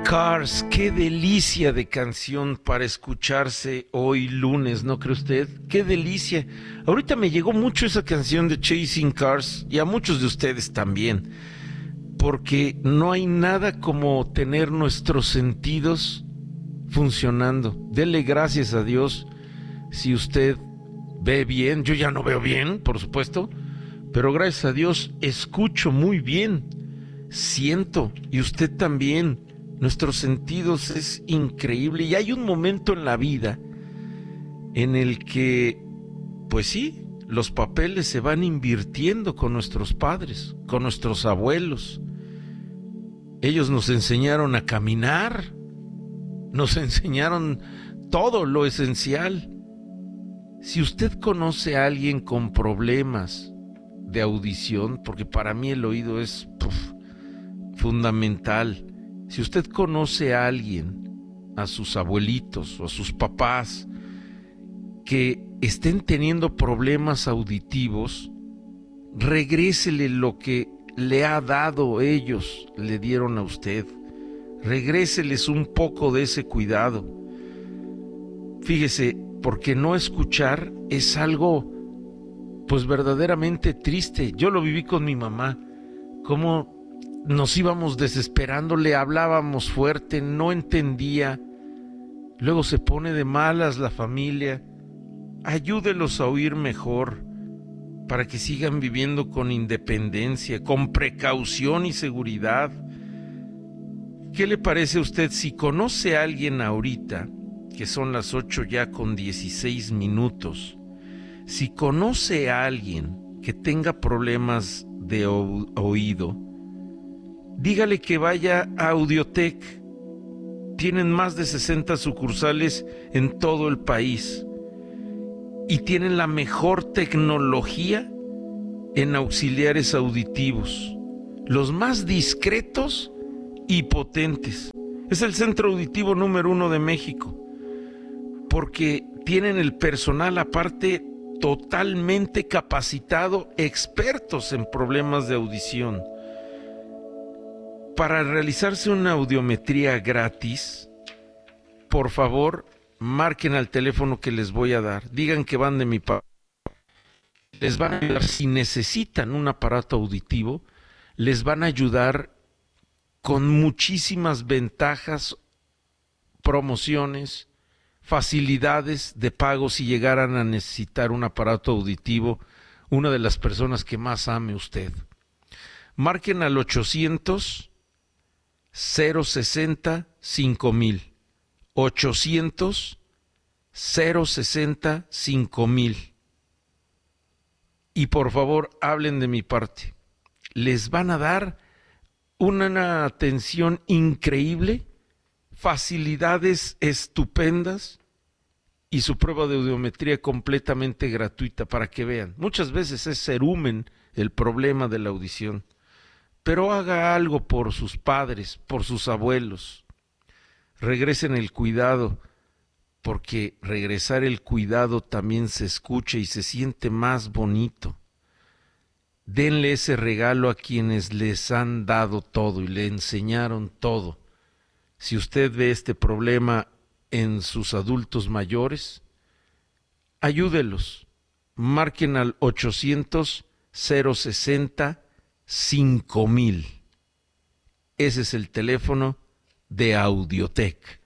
Cars, qué delicia de canción para escucharse hoy lunes, ¿no cree usted? Qué delicia. Ahorita me llegó mucho esa canción de Chasing Cars y a muchos de ustedes también, porque no hay nada como tener nuestros sentidos funcionando. Dele gracias a Dios si usted ve bien. Yo ya no veo bien, por supuesto, pero gracias a Dios escucho muy bien, siento, y usted también. Nuestros sentidos es increíble y hay un momento en la vida en el que, pues sí, los papeles se van invirtiendo con nuestros padres, con nuestros abuelos. Ellos nos enseñaron a caminar, nos enseñaron todo lo esencial. Si usted conoce a alguien con problemas de audición, porque para mí el oído es fundamental. Si usted conoce a alguien, a sus abuelitos o a sus papás, que estén teniendo problemas auditivos, regrésele lo que le ha dado ellos, le dieron a usted. Regréseles un poco de ese cuidado. Fíjese, porque no escuchar es algo, pues verdaderamente triste. Yo lo viví con mi mamá, cómo nos íbamos desesperando, le hablábamos fuerte, no entendía. Luego se pone de malas la familia. Ayúdelos a oír mejor para que sigan viviendo con independencia, con precaución y seguridad. ¿Qué le parece a usted si conoce a alguien ahorita, que son las 8 ya con 16 minutos, si conoce a alguien que tenga problemas de oído, dígale que vaya a Audiotech. Tienen más de 60 sucursales en todo el país y tienen la mejor tecnología en auxiliares auditivos, los más discretos y potentes. Es el centro auditivo número 1 de México, porque tienen el personal aparte totalmente capacitado, expertos en problemas de audición. Para realizarse una audiometría gratis, por favor, marquen al teléfono que les voy a dar. Digan que van de mi parte. Les van a ayudar si necesitan un aparato auditivo. Les van a ayudar con muchísimas ventajas, promociones, facilidades de pago si llegaran a necesitar un aparato auditivo, una de las personas que más ame usted. Marquen al 800 060 5000, 800 060 5000, y por favor hablen de mi parte. Les van a dar una atención increíble, facilidades estupendas y su prueba de audiometría completamente gratuita para que vean. Muchas veces es cerumen el problema de la audición, pero haga algo por sus padres, por sus abuelos. Regresen el cuidado, porque regresar el cuidado también se escucha y se siente más bonito. Denle ese regalo a quienes les han dado todo y le enseñaron todo. Si usted ve este problema en sus adultos mayores, ayúdelos. Marquen al 800 060 5000. Ese es el teléfono de Audiotech.